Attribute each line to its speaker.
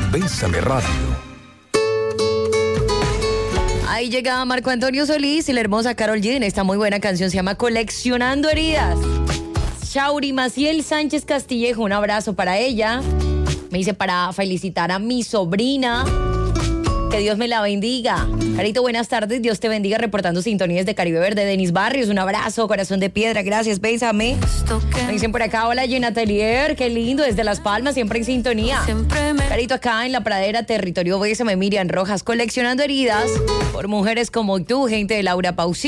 Speaker 1: Bésame Radio.
Speaker 2: Ahí llega Marco Antonio Solís y la hermosa Karol G en esta muy buena canción, se llama Coleccionando Heridas. Shauri Maciel Sánchez Castillejo, un abrazo para ella. Me dice para felicitar a mi sobrina. Que Dios me la bendiga. Carito, buenas tardes. Dios te bendiga, reportando sintonías de Caribe Verde. Denis Barrios, un abrazo, corazón de piedra. Gracias, bésame. Me dicen por acá, hola, Jen Atelier. Qué lindo, desde Las Palmas, siempre en sintonía. Carito, acá en La Pradera, territorio Bésame. Miriam Rojas, coleccionando heridas por mujeres como tú, gente de Laura Pausini.